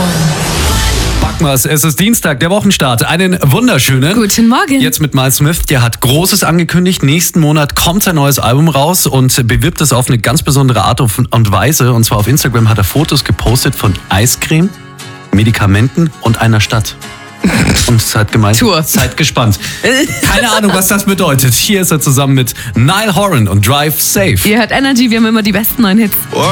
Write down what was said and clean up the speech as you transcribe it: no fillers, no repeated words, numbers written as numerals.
Backmas, es ist Dienstag, der Wochenstart. Einen wunderschönen. Guten Morgen. Jetzt mit Miles Smith, der hat Großes angekündigt. Nächsten Monat kommt sein neues Album raus und bewirbt es auf eine ganz besondere Art und Weise. Und zwar auf Instagram hat er Fotos gepostet von Eiscreme, Medikamenten und einer Stadt. Und es hat gemeint, Tour. Seid gespannt. Keine Ahnung, was das bedeutet. Hier ist er zusammen mit Niall Horan und Drive Safe. Ihr hört Energy, wir haben immer die besten neuen Hits.